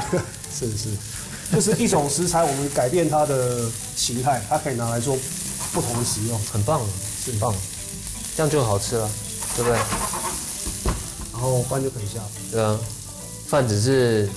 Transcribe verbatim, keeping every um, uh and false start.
是是，就是一种食材，我们改变它的形态，它可以拿来做不同的使用， 很棒， 是很棒，这样就好吃了，对不对？ 然后饭就可以下。 对啊，饭只是